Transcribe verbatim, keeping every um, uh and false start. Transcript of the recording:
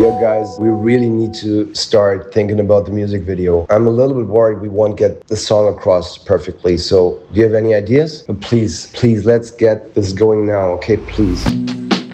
Yeah, guys, we really need to start thinking about the music video. I'm a little bit worried we won't get the song across perfectly. So, do you have any ideas? But please, please, let's get this going now, okay? Please.